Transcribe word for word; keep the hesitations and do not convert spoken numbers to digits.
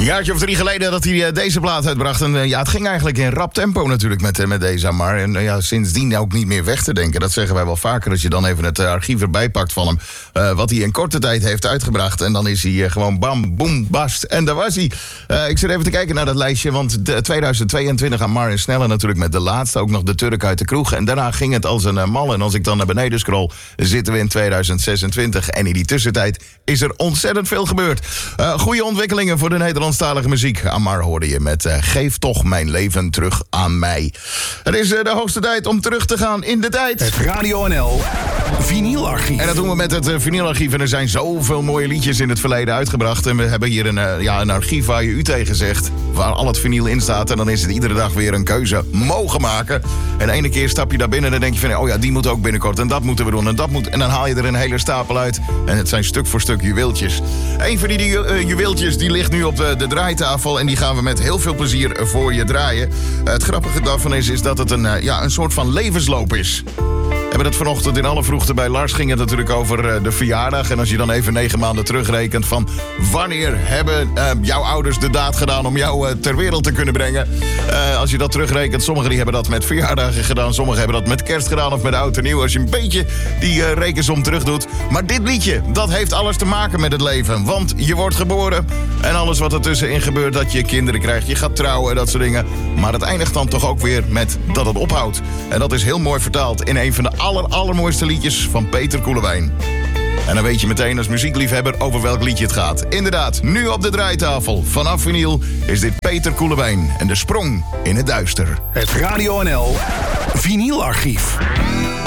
Een jaartje of drie geleden dat hij uh, deze plaat uitbracht. En uh, ja, het ging eigenlijk in rap tempo natuurlijk met, uh, met deze Amar. En uh, ja, sindsdien ook niet meer weg te denken. Dat zeggen wij wel vaker als je dan even het uh, archief erbij pakt van hem. Uh, wat hij in korte tijd heeft uitgebracht. En dan is hij uh, gewoon bam, boem, bast. En daar was hij. Uh, ik zit even te kijken naar dat lijstje. Want de, twintig tweeëntwintig Amar en Sneller natuurlijk met de laatste. Ook nog de Turk uit de kroeg. En daarna ging het als een uh, mal. En als ik dan naar beneden scroll, zitten we in tweeduizend zesentwintig. En in die tussentijd is er ontzettend veel gebeurd. Uh, goede ontwikkelingen voor de Nederlandstalige muziek. Amar hoorde je met uh, Geef toch mijn leven terug aan mij. Het is uh, de hoogste tijd om terug te gaan in de tijd. Het Radio N L Vinylarchief. En dat doen we met het uh, vinylarchief. En er zijn zoveel mooie liedjes in het verleden uitgebracht. En we hebben hier een, uh, ja, een archief waar je u tegen zegt. Waar al het vinyl in staat. En dan is het iedere dag weer een keuze mogen maken. En de ene keer stap je daar binnen en dan denk je van... oh ja, die moet ook binnenkort en dat moeten we doen en dat moet... En dan haal je er een hele stapel uit. En het zijn stuk voor stuk juweeltjes. Een van die, die uh, juweeltjes die ligt nu op de, de draaitafel. En die gaan we met heel veel plezier voor je draaien. Uh, het grappige daarvan is, is dat het een, uh, ja, een soort van levensloop is. We hebben het vanochtend in alle vroegte bij Lars ging het natuurlijk over uh, de verjaardag. En als je dan even negen maanden terugrekent van... wanneer hebben uh, jouw ouders de daad gedaan om jou uh, ter wereld te kunnen brengen? Uh, als je dat terugrekent, sommigen die hebben dat met verjaardagen gedaan. Sommigen hebben dat met kerst gedaan of met oud en nieuw. Als je een beetje die uh, rekensom terug doet. Maar dit liedje, dat heeft alles te maken met het leven. Want je wordt geboren en alles wat er tussenin gebeurt... dat je kinderen krijgt, je gaat trouwen en dat soort dingen. Maar het eindigt dan toch ook weer met dat het ophoudt. En dat is heel mooi vertaald in een van de aller, allermooiste liedjes van Peter Koelewijn. En dan weet je meteen als muziekliefhebber over welk liedje het gaat. Inderdaad, nu op de draaitafel vanaf vinyl is dit Peter Koelewijn en de sprong in het duister. Het Radio N L Vinylarchief.